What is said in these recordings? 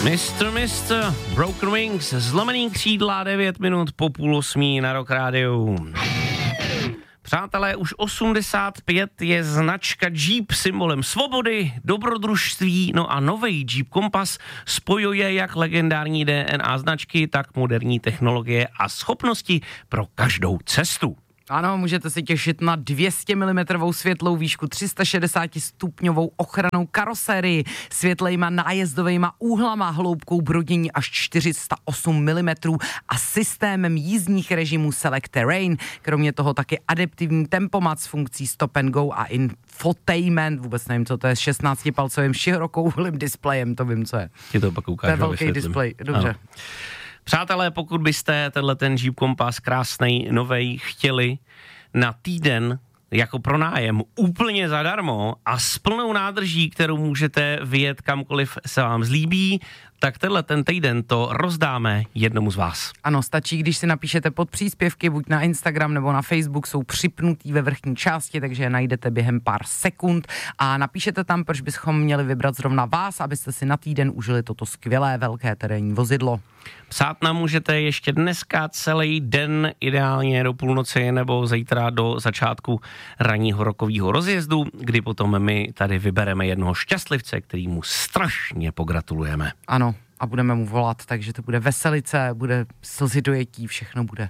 Mr. Broken Wings, zlomený křídla, 9 minut po 7:30 na Rock Rádiu. Přátelé, už 85 je značka Jeep symbolem svobody, dobrodružství, no a novej Jeep Compass spojuje jak legendární DNA značky, tak moderní technologie a schopnosti pro každou cestu. Ano, můžete se těšit na 200 mm světlou výšku, 360 stupňovou ochranou karosérii, světlejma nájezdovejma úhlama, hloubkou brodění až 408 mm a systémem jízdních režimů Select Terrain. Kromě toho taky adaptivní tempomat s funkcí Stop and Go a infotainment, vůbec nevím, co to je, s 16-palcovým širokouhlým displejem, to vím, co je. Ti to pak ukážu. To je velký displej, dobře. Ano. Přátelé, pokud byste ten Jeep Compass krásnej, novej chtěli na týden jako pronájem úplně zadarmo a s plnou nádrží, kterou můžete vyjet kamkoliv se vám zlíbí, tak ten týden to rozdáme jednomu z vás. Ano, stačí, když si napíšete pod příspěvky, buď na Instagram nebo na Facebook, jsou připnutý ve vrchní části, takže je najdete během pár sekund a napíšete tam, proč bychom měli vybrat zrovna vás, abyste si na týden užili toto skvělé velké terénní vozidlo. Psát nám můžete ještě dneska celý den, ideálně do půlnoci nebo zítra do začátku ranního rokového rozjezdu, kdy potom my tady vybereme jednoho šťastlivce, kterýmu strašně pogratulujeme. Ano, a budeme mu volat, takže to bude veselice, bude slzy dojetí, všechno bude.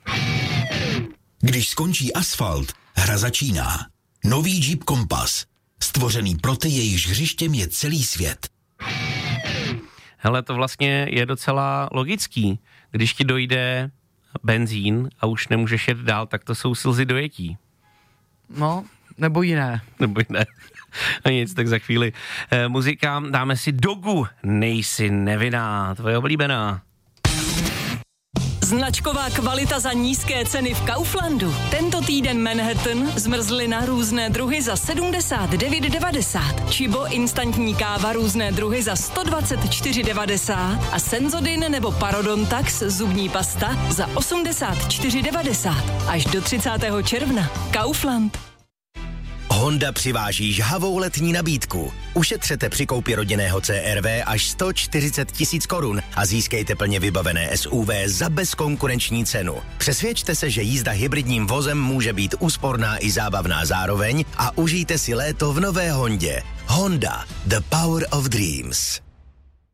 Když skončí asfalt, hra začíná. Nový Jeep Compass, stvořený pro ty, jejichž hřištěm je celý svět. Hele, to vlastně je docela logický. Když ti dojde benzín a už nemůžeš jet dál, tak to jsou slzy dojetí. No, nebo jiné. Nebo jiné. A nic, tak za chvíli muzika, dáme si Dogu, Nejsi nevinná, tvoje oblíbená. Značková kvalita za nízké ceny v Kauflandu. Tento týden Manhattan, zmrzlina různé druhy za 79,90. Chibo instantní káva různé druhy za 124,90. A Senzodin nebo Parodontax zubní pasta za 84,90. Až do 30. června. Kaufland. Honda přiváží žhavou letní nabídku. Ušetřete při koupi rodinného CR-V až 140 000 korun a získejte plně vybavené SUV za bezkonkurenční cenu. Přesvědčte se, že jízda hybridním vozem může být úsporná i zábavná zároveň a užijte si léto v nové Hondě. Honda, the power of dreams.